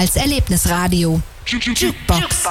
als Erlebnisradio. Jukebox.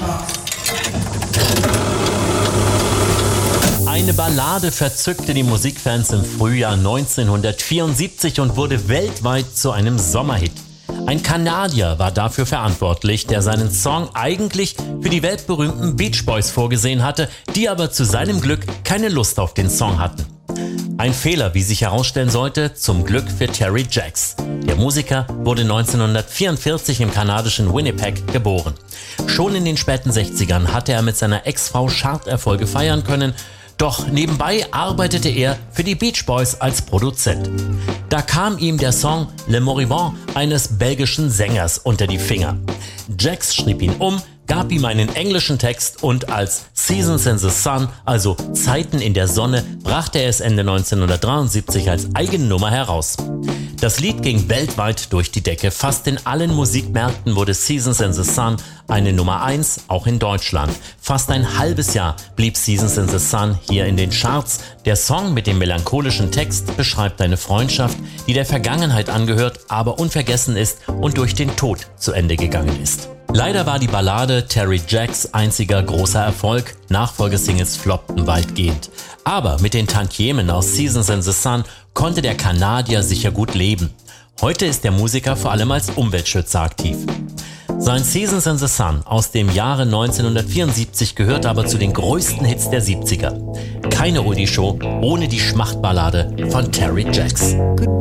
Eine Ballade verzückte die Musikfans im Frühjahr 1974 und wurde weltweit zu einem Sommerhit. Ein Kanadier war dafür verantwortlich, der seinen Song eigentlich für die weltberühmten Beach Boys vorgesehen hatte, die aber zu seinem Glück keine Lust auf den Song hatten. Ein Fehler, wie sich herausstellen sollte, zum Glück für Terry Jacks. Der Musiker wurde 1944 im kanadischen Winnipeg geboren. Schon in den späten 60ern hatte er mit seiner Ex-Frau Charterfolge feiern können, doch nebenbei arbeitete er für die Beach Boys als Produzent. Da kam ihm der Song Le Moribond eines belgischen Sängers unter die Finger. Jacks schrieb ihn um, gab ihm einen englischen Text und als Seasons in the Sun, also Zeiten in der Sonne, brachte er es Ende 1973 als Eigennummer heraus. Das Lied ging weltweit durch die Decke. Fast in allen Musikmärkten wurde Seasons in the Sun eine Nummer 1, auch in Deutschland. Fast ein halbes Jahr blieb Seasons in the Sun hier in den Charts. Der Song mit dem melancholischen Text beschreibt eine Freundschaft, die der Vergangenheit angehört, aber unvergessen ist und durch den Tod zu Ende gegangen ist. Leider war die Ballade Terry Jacks einziger großer Erfolg. Nachfolgesingles floppten weitgehend. Aber mit den Tantiemen aus Seasons in the Sun konnte der Kanadier sicher gut leben. Heute ist der Musiker vor allem als Umweltschützer aktiv. Sein Seasons in the Sun aus dem Jahre 1974 gehört aber zu den größten Hits der 70er. Keine Oldie-Show ohne die Schmachtballade von Terry Jacks.